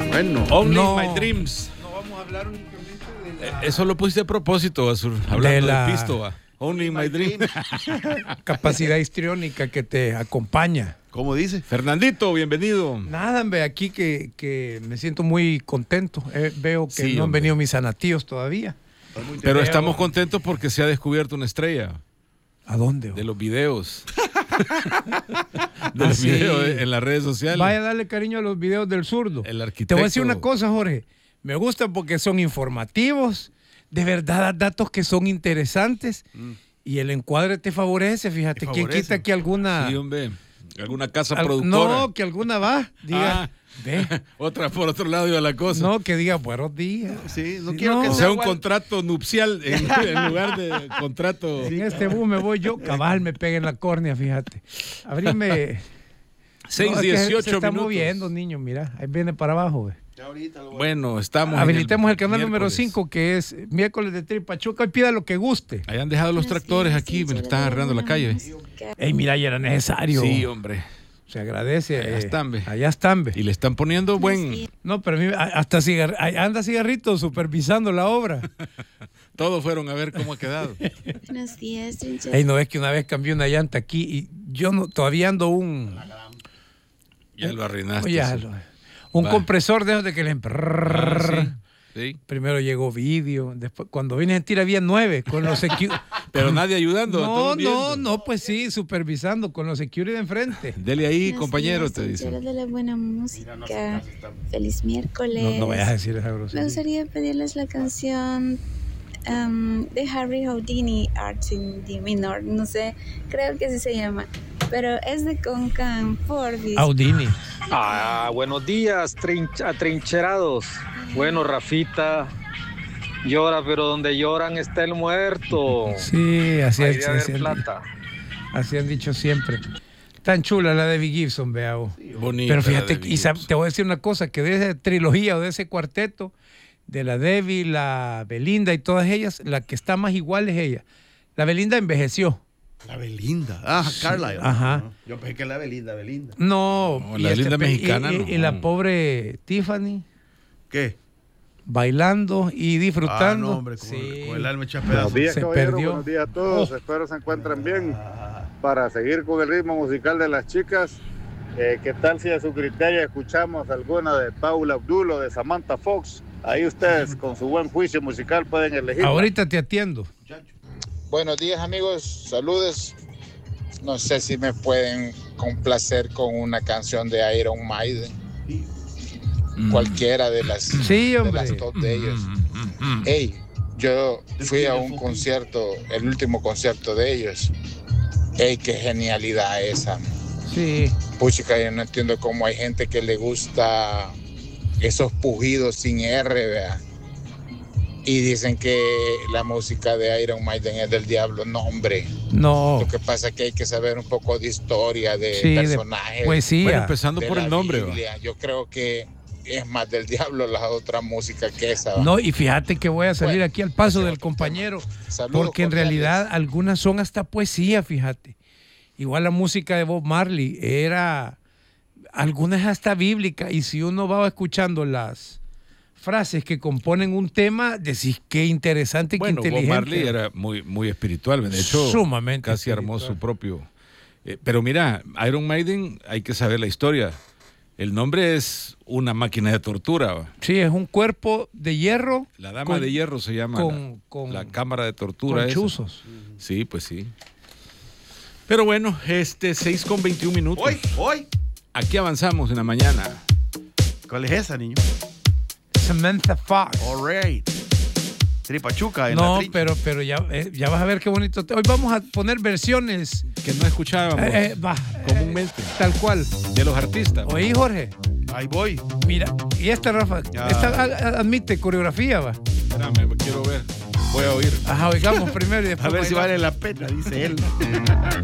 Bueno, Only No. My Dreams. No vamos a hablar únicamente de la Eso lo pusiste a propósito, Azul, hablando de pisto. ¿Va? Only My Dreams. capacidad histriónica que te acompaña. ¿Cómo dice? Fernandito, bienvenido. Nada, hombre, aquí que me siento muy contento. Veo que Sí, no han hombre. venido mis anatíos todavía. Pero estamos contentos porque se ha descubierto una estrella ¿A dónde? de los videos. De los sí. videos en las redes sociales. Vaya a darle cariño a los videos del zurdo. El arquitecto. Te voy a decir una cosa, Jorge. Me gusta porque son informativos, de verdad, datos que son interesantes y el encuadre te favorece, fíjate. ¿Quién quita que alguna... Sí, hombre. Alguna casa productora. No, que alguna va, diga, ve. Otra por otro lado iba la cosa. No, que diga buenos días. Sí, no Sí, quiero no. que O sea sea, un igual. contrato nupcial en lugar de contrato. En este bus me voy yo, cabal, me pega en la córnea, fíjate. Abrime. 6:18 se está minutos. moviendo, niño, mira, ahí viene para abajo. Ve. Ya ahorita lo voy a- Bueno, estamos. Habilitemos en el canal número miércoles. 5, que es miércoles de Tri Pachuca, y pida lo que guste. Ahí han dejado los tractores aquí, me están agarrando la calle. Ey, mira, ya era necesario. Sí, hombre. Se agradece. Allá están, ve. Allá están, ve. Y le están poniendo buen. No, pero a mí, hasta anda cigarrito supervisando la obra. Todos fueron a ver cómo ha quedado. Buenos días, Trinchera. Ey, no ves que una vez cambié una llanta aquí y yo no, todavía ando Ya lo arruinaste. Oye, sí. un Va. compresor de esos de que le Ah, sí. Primero llegó vídeo, después cuando vine a sentir había 9 con los Pero nadie ayudando. No, todos viendo. no, pues sí, supervisando con los security de enfrente. Dele ahí, Buenos compañero, días, te dice. Trinchera de la buena música. Feliz miércoles. No vayas a decir esa Me grosería. gustaría pedirles la canción de Harry Houdini, Arts in D Minor. No sé, creo que así se llama. Pero es de Concan Forbis. Audini. Buenos días, atrincherados. Bueno, Rafita llora, pero donde lloran está el muerto. Sí, así Ahí es. debe haber plata. Así han dicho siempre. Tan chula la de Debbie Gibson, veao. Bonita. Pero fíjate, la de y te voy a decir una cosa, que de esa trilogía o de ese cuarteto, de la Debbie, la Belinda y todas ellas, la que está más igual es ella. La Belinda envejeció. La Belinda. Ah, Carlisle. Ajá. Yo pensé que la Belinda. No, No, la Belinda mexicana, no. y la pobre Tiffany ¿Qué? bailando y disfrutando. Ah, no, hombre, Sí. con el alma hecha Buenos pedazos. días, Se caballero. perdió. Buenos días a todos. Espero se encuentren bien. Para seguir con el ritmo musical de las chicas, ¿qué tal si a su criterio escuchamos alguna de Paula Abdul o de Samantha Fox? Ahí ustedes, con su buen juicio musical, pueden elegir. Ahorita te atiendo. Buenos días, amigos, saludos. No sé si me pueden complacer con una canción de Iron Maiden, cualquiera de las, Sí, de hombre. las top de ellos. Hey, yo fui a un concierto, el último concierto de ellos. Hey, qué genialidad esa. Sí. Puchica, yo no entiendo cómo hay gente que le gusta esos pujidos sin R, ¿vea? Y dicen que la música de Iron Maiden es del diablo. No, hombre. No. Lo que pasa es que hay que saber un poco de historia, de Sí, de personajes. poesía. Bueno, empezando de por la el nombre. ¿va? Biblia. Yo creo que es más del diablo la otra música que esa. ¿va? No, y fíjate que voy a salir Bueno, aquí al paso ese del otro compañero, Saludos porque en cordiales. realidad algunas son hasta poesía, fíjate. Igual la música de Bob Marley era, algunas hasta bíblica, y si uno va escuchando las frases que componen un tema, decís qué interesante, Bueno, qué Bob inteligente. Marley era muy espiritual. De hecho, Sumamente casi armó espiritual. su propio. Pero mira, Iron Maiden, hay que saber la historia. El nombre es una máquina de tortura. ¿va? Sí, es un cuerpo de hierro La dama con- de hierro se llama con- la cámara de tortura. con esa. chuzos. Sí, pues sí. Pero bueno, 6:21 minutos. Hoy. Aquí avanzamos en la mañana. ¿Cuál es esa, niño? Samantha Fox. All right. Tripachuca en No, la trincha. pero ya vas a ver qué bonito. Hoy vamos a poner versiones. Que no escuchábamos Va, comúnmente. tal cual. De los artistas. Oí, Jorge. Ahí voy. Mira, y esta, Rafa, Ya. esta admite coreografía, va. Espérame, quiero ver. Voy a oír. Ajá, oigamos primero y después A ver si bailamos. vale la pena, dice él.